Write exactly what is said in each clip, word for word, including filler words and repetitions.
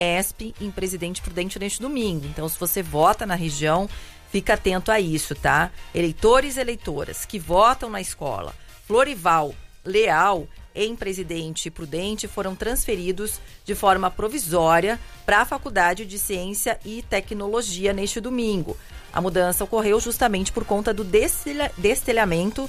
Unesp em Presidente Prudente neste domingo. Então, se você vota na região, fica atento a isso, tá? Eleitores e eleitoras que votam na escola Florival Leal em Presidente Prudente foram transferidos de forma provisória para a Faculdade de Ciência e Tecnologia neste domingo. A mudança ocorreu justamente por conta do destelha, destelhamento,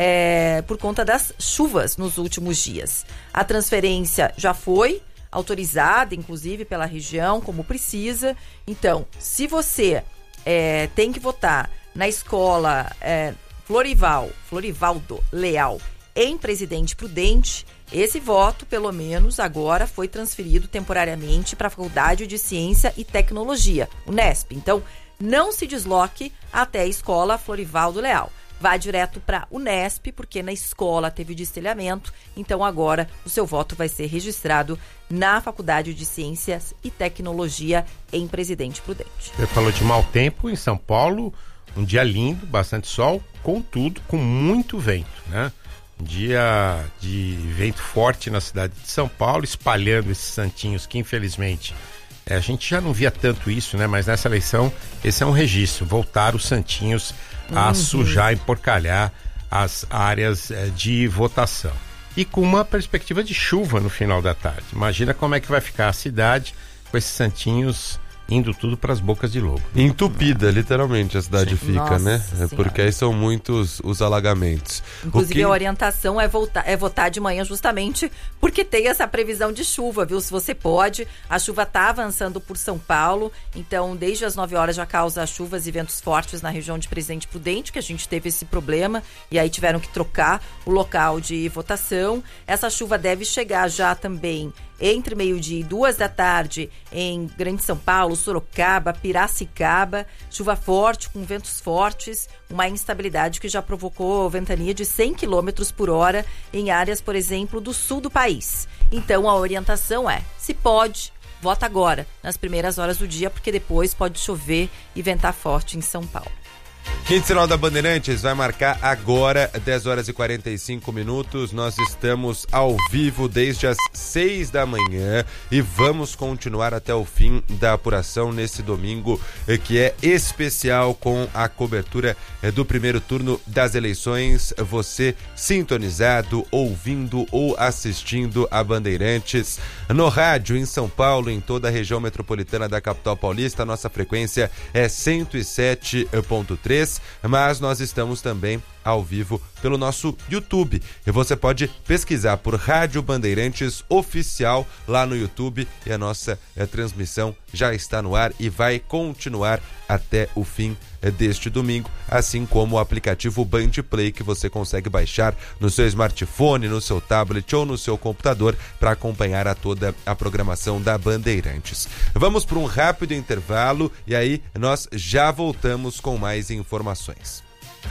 é, por conta das chuvas nos últimos dias. A transferência já foi autorizada, inclusive, pela região, como precisa. Então, se você é, tem que votar na escola é, Florival, Florivaldo Leal, em Presidente Prudente, esse voto, pelo menos agora, foi transferido temporariamente para a Faculdade de Ciência e Tecnologia, Unesp. Então, não se desloque até a escola Florivaldo Leal. Vá direto para a Unesp, porque na escola teve destelhamento, então agora o seu voto vai ser registrado na Faculdade de Ciências e Tecnologia em Presidente Prudente. Você falou de mau tempo em São Paulo, um dia lindo, bastante sol, contudo, com muito vento, né? Um dia de vento forte na cidade de São Paulo, espalhando esses santinhos que, infelizmente, é, a gente já não via tanto isso, né? Mas nessa eleição, esse é um registro, voltar os santinhos a uhum. sujar, emporcalhar as áreas é, de votação. E com uma perspectiva de chuva no final da tarde. Imagina como é que vai ficar a cidade com esses santinhos indo tudo para as bocas de lobo. Entupida, literalmente, a cidade Sim. fica, Nossa né? Senhora. Porque aí são muitos os alagamentos. Inclusive, que... a orientação é, voltar, é votar de manhã justamente porque tem essa previsão de chuva, viu? Se você pode, a chuva está avançando por São Paulo, então desde as nove horas já causa chuvas e ventos fortes na região de Presidente Prudente, que a gente teve esse problema, e aí tiveram que trocar o local de votação. Essa chuva deve chegar já também entre meio-dia e duas da tarde em Grande São Paulo, Sorocaba, Piracicaba, chuva forte com ventos fortes, uma instabilidade que já provocou ventania de cem quilômetros por hora em áreas, por exemplo, do sul do país. Então a orientação é, se pode, vota agora, nas primeiras horas do dia, porque depois pode chover e ventar forte em São Paulo. Quinzenal da Bandeirantes vai marcar agora dez horas e quarenta e cinco minutos. Nós estamos ao vivo desde as seis da manhã e vamos continuar até o fim da apuração nesse domingo, que é especial, com a cobertura do primeiro turno das eleições. Você sintonizado, ouvindo ou assistindo a Bandeirantes no rádio em São Paulo, em toda a região metropolitana da capital paulista. Nossa frequência é cento e sete ponto três, mas nós estamos também ao vivo pelo nosso YouTube, e você pode pesquisar por Rádio Bandeirantes Oficial lá no YouTube, e a nossa a transmissão já está no ar e vai continuar até o fim deste domingo, assim como o aplicativo Band Play, que você consegue baixar no seu smartphone, no seu tablet ou no seu computador para acompanhar a toda a programação da Bandeirantes. Vamos para um rápido intervalo e aí nós já voltamos com mais informações.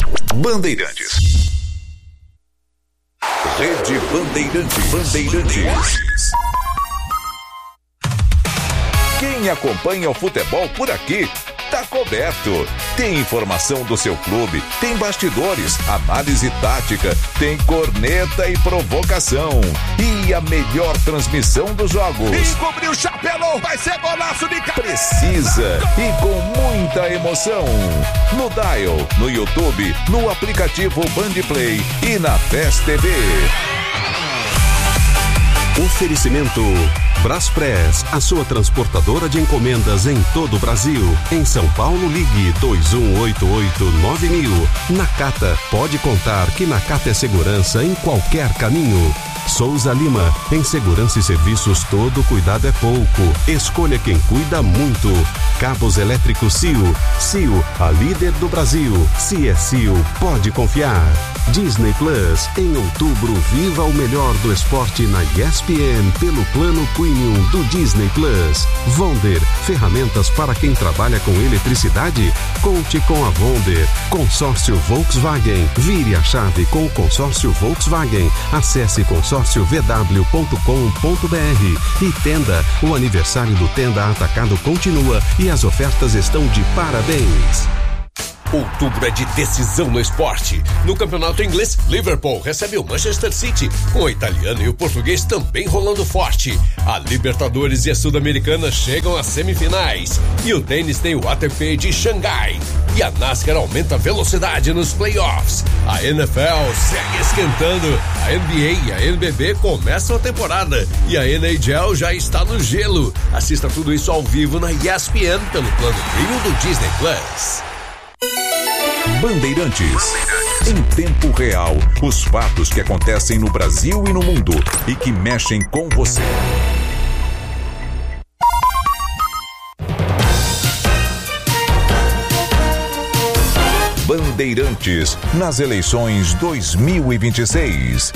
Bandeirantes. Rede Bandeirantes. Bandeirantes. Quem acompanha o futebol por aqui tá coberto. Tem informação do seu clube, tem bastidores, análise tática, tem corneta e provocação. E a melhor transmissão dos jogos. Encobriu o chapelão, vai ser golaço de cabeça. Precisa e com muita emoção. No Dial, no YouTube, no aplicativo Band Play e na Fest T V. Oferecimento Braspress, a sua transportadora de encomendas em todo o Brasil. Em São Paulo, ligue dois um oito oito nove mil. Nakata, pode contar que Nakata é segurança em qualquer caminho. Souza Lima, em segurança e serviços todo cuidado é pouco. Escolha quem cuida muito. Cabos elétricos C I O. C I O, a líder do Brasil. Se é C I O, pode confiar. Disney Plus, em outubro, viva o melhor do esporte na E S P N pelo plano Premium do Disney Plus. Vonder, ferramentas para quem trabalha com eletricidade? Conte com a Vonder. Consórcio Volkswagen, vire a chave com o consórcio Volkswagen. Acesse consórcio v w ponto com ponto b r. E Tenda, o aniversário do Tenda Atacado continua e as ofertas estão de parabéns. Outubro é de decisão no esporte. No campeonato inglês, Liverpool recebe o Manchester City, com o italiano e o português também rolando forte. A Libertadores e a Sul-Americana chegam às semifinais. E o tênis tem o A T P de Xangai. E a NASCAR aumenta a velocidade nos playoffs. A N F L segue esquentando. A N B A e a N B B começam a temporada. E a N H L já está no gelo. Assista tudo isso ao vivo na E S P N pelo plano Premium do Disney Plus. Bandeirantes. Em tempo real, os fatos que acontecem no Brasil e no mundo e que mexem com você. Bandeirantes nas eleições dois mil e vinte e seis.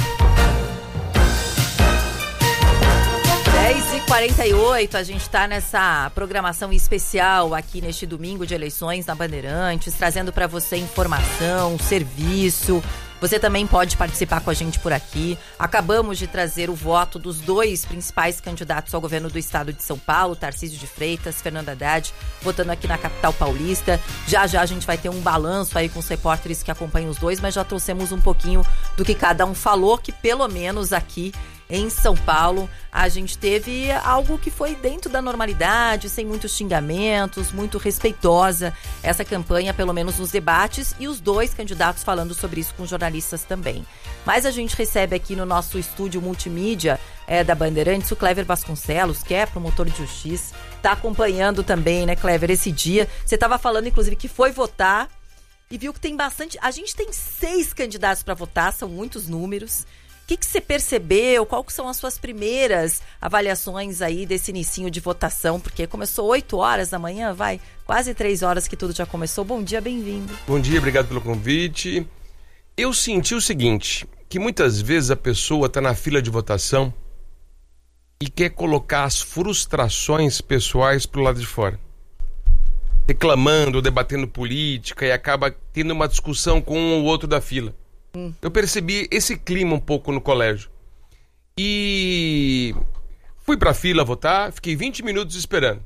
dez e quarenta e oito, a gente está nessa programação especial aqui neste domingo de eleições na Bandeirantes, trazendo para você informação, serviço. Você também pode participar com a gente por aqui. Acabamos de trazer o voto dos dois principais candidatos ao governo do estado de São Paulo, Tarcísio de Freitas, Fernando Haddad, votando aqui na capital paulista. Já já a gente vai ter um balanço aí com os repórteres que acompanham os dois, mas já trouxemos um pouquinho do que cada um falou, que pelo menos aqui em São Paulo a gente teve algo que foi dentro da normalidade, sem muitos xingamentos, muito respeitosa essa campanha, pelo menos nos debates, e os dois candidatos falando sobre isso com jornalistas também. Mas a gente recebe aqui no nosso estúdio multimídia é, da Bandeirantes o Clever Vasconcelos, que é promotor de justiça, está acompanhando também, né, Clever, esse dia. Você estava falando, inclusive, que foi votar e viu que tem bastante... A gente tem seis candidatos para votar, são muitos números. O que, que você percebeu? Quais são as suas primeiras avaliações aí desse inicinho de votação? Porque começou oito horas da manhã, vai, quase três horas que tudo já começou. Bom dia, bem-vindo. Bom dia, obrigado pelo convite. Eu senti o seguinte, que muitas vezes a pessoa está na fila de votação e quer colocar as frustrações pessoais pro lado de fora. Reclamando, debatendo política e acaba tendo uma discussão com um ou outro da fila. Eu percebi esse clima um pouco no colégio. E fui pra fila votar, fiquei vinte minutos esperando.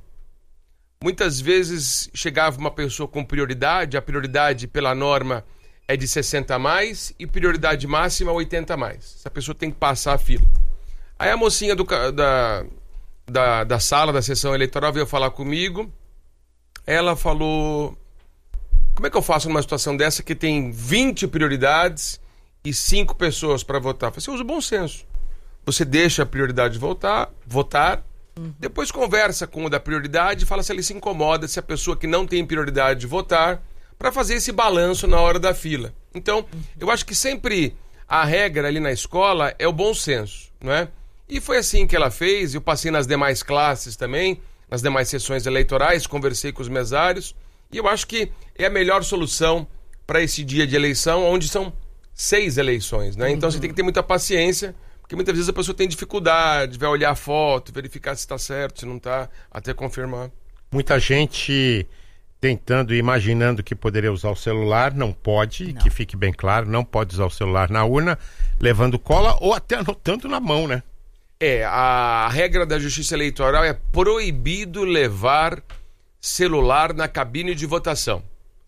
Muitas vezes chegava uma pessoa com prioridade, a prioridade pela norma é de sessenta a mais e prioridade máxima oitenta a mais. Essa pessoa tem que passar a fila. Aí a mocinha do, da, da, da sala, da sessão eleitoral veio falar comigo. Ela falou... Como é que eu faço numa situação dessa que tem vinte prioridades e cinco pessoas para votar? Você usa o bom senso. Você deixa a prioridade de votar, votar, uhum. Depois conversa com o da prioridade e fala se ele se incomoda, se a pessoa que não tem prioridade de votar, para fazer esse balanço na hora da fila. Então, uhum. Eu acho que sempre a regra ali na escola é o bom senso, não é? E foi assim que ela fez, eu passei nas demais classes também, nas demais sessões eleitorais, conversei com os mesários, e eu acho que é a melhor solução para esse dia de eleição, onde são seis eleições, né? Então uhum. Você tem que ter muita paciência, porque muitas vezes a pessoa tem dificuldade, vai olhar a foto, verificar se está certo, se não está, até confirmar. Muita gente tentando e imaginando que poderia usar o celular, não pode, não. Que fique bem claro, não pode usar o celular na urna, levando cola ou até anotando na mão, né? É, a regra da Justiça Eleitoral é proibido levar celular na cabine de votação.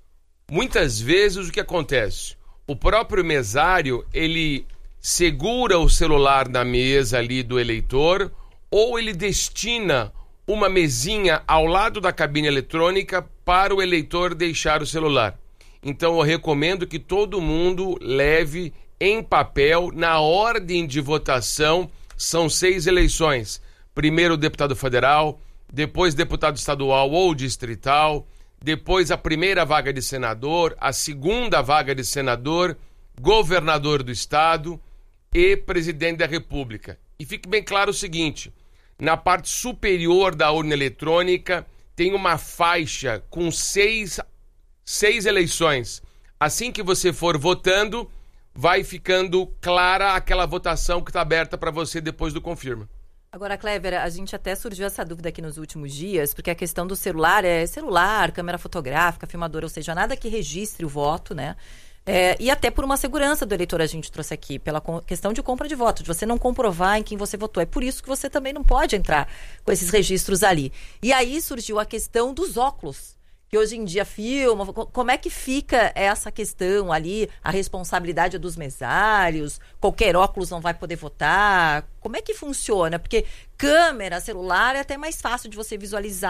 Muitas vezes o que acontece? O próprio mesário, ele segura o celular na mesa ali do eleitor, ou ele destina uma mesinha ao lado da cabine eletrônica para o eleitor deixar o celular. Então eu recomendo que todo mundo leve em papel, na ordem de votação, são seis eleições. Primeiro o deputado federal, depois deputado estadual ou distrital, depois a primeira vaga de senador, a segunda vaga de senador, governador do estado e presidente da república. E fique bem claro o seguinte, na parte superior da urna eletrônica tem uma faixa com seis, seis eleições. Assim que você for votando, vai ficando clara aquela votação que está aberta para você depois do confirma. Agora, Clever, a gente até surgiu essa dúvida aqui nos últimos dias, porque a questão do celular é celular, câmera fotográfica, filmadora, ou seja, nada que registre o voto, né? É, e até por uma segurança do eleitor a gente trouxe aqui, pela questão de compra de voto, de você não comprovar em quem você votou. É por isso que você também não pode entrar com esses registros ali. E aí surgiu a questão dos óculos, que hoje em dia filmam. Como é que fica essa questão ali? A responsabilidade é dos mesários? Qualquer óculos não vai poder votar? Como é que funciona? Porque câmera, celular é até mais fácil de você visualizar